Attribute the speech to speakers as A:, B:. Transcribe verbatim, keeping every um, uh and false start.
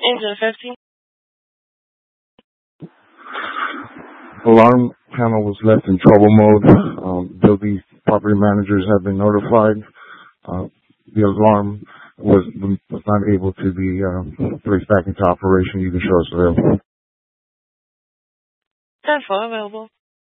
A: Engine fifteen.
B: Alarm panel was left in trouble mode. Um, building property managers have been notified. Uh, the alarm was, was not able to be uh, placed back into operation. You can show us there.
A: ten four available.